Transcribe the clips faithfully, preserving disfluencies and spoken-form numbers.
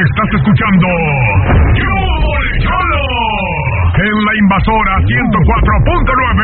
Estás escuchando ¡Cholo! En la invasora ciento cuatro punto nueve.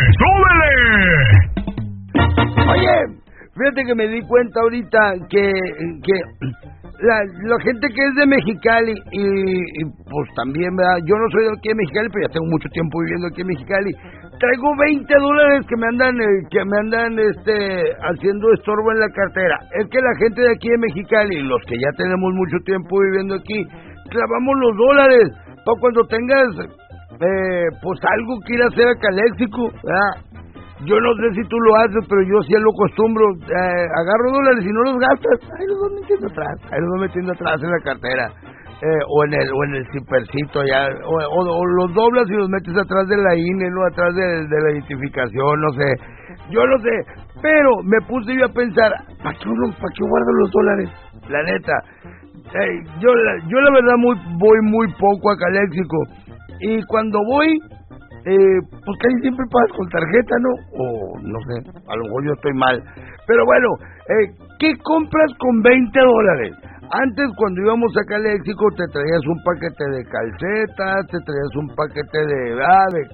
¡Súbele! Oye, fíjate que me di cuenta ahorita que, que la, la gente que es de Mexicali y, y pues también, ¿verdad? Yo no soy de aquí de Mexicali, pero ya tengo mucho tiempo viviendo aquí en Mexicali. Traigo veinte dólares que me andan eh, que me andan este haciendo estorbo en la cartera. Es que la gente de aquí de Mexicali, los que ya tenemos mucho tiempo viviendo aquí, clavamos los dólares para cuando tengas eh, pues algo que ir a hacer a Caléxico, ¿verdad? Yo no sé si tú lo haces, pero yo sí lo acostumbro. Eh, agarro dólares y no los gastas. Ahí los voy metiendo atrás. Ahí los voy metiendo atrás en la cartera. Eh, o en el o en el zippercito allá. O, o, o los doblas y los metes atrás de la I N E, ¿no? Atrás de, de la identificación, no sé. Yo no sé. Pero me puse yo a pensar, ¿para qué, uno, ¿para qué guardo los dólares? La neta. Eh, yo, yo la verdad muy voy muy poco a Caléxico. Y cuando voy... Eh, pues casi siempre pagas con tarjeta, ¿no? O no sé, a lo mejor yo estoy mal. Pero bueno, eh, ¿qué compras con veinte dólares? Antes cuando íbamos a Caléxico te traías un paquete de calcetas, te traías un paquete de... Ah, de,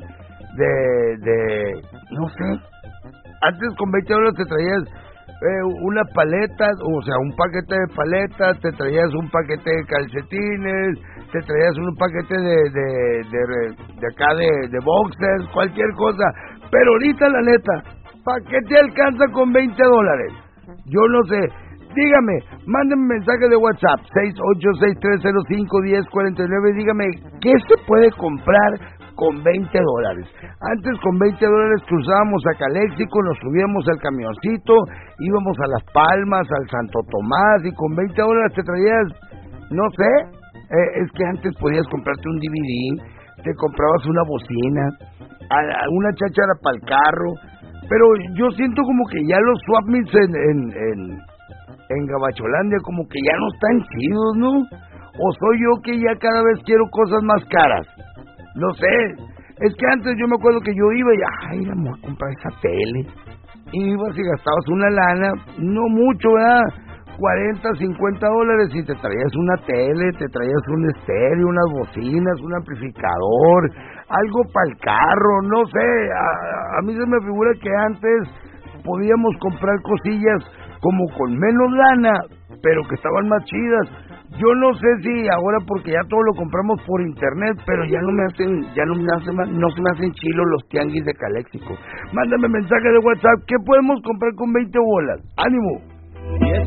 de, de... no sé. Antes con veinte dólares te traías eh, una paleta, o sea, un paquete de paletas, te traías un paquete de calcetines, te traías un paquete de de, de, de acá de, de boxers, cualquier cosa. Pero ahorita, la neta, ¿para qué te alcanza con veinte dólares? Yo no sé. Dígame, mándenme mensaje de WhatsApp, seis ocho seis tres cero cinco uno cero cuatro nueve. Dígame, ¿qué se puede comprar con veinte dólares? Antes con veinte dólares cruzábamos a Caléxico, nos subíamos al camioncito, íbamos a Las Palmas, al Santo Tomás, y con veinte dólares te traías, no sé, eh, es que antes podías comprarte un D V D, te comprabas una bocina, a, a una cháchara para el carro, pero yo siento como que ya los swap meets en, en, en, en Gabacholandia como que ya no están chidos, ¿no? O soy yo que ya cada vez quiero cosas más caras. No sé, es que antes yo me acuerdo que yo iba y, ay, vamos a comprar esa tele. Y ibas y gastabas una lana, no mucho, ¿verdad? cuarenta, cincuenta dólares y te traías una tele, te traías un estéreo, unas bocinas, un amplificador, algo para el carro, no sé. A, a mí se me figura que antes podíamos comprar cosillas como con menos lana, pero que estaban más chidas. Yo no sé si ahora porque ya todo lo compramos por internet, pero ya no me hacen, ya no me hacen, no se me hacen chilos los tianguis de Caléxico. Mándame mensaje de WhatsApp, ¿qué podemos comprar con veinte bolas? ¡Ánimo!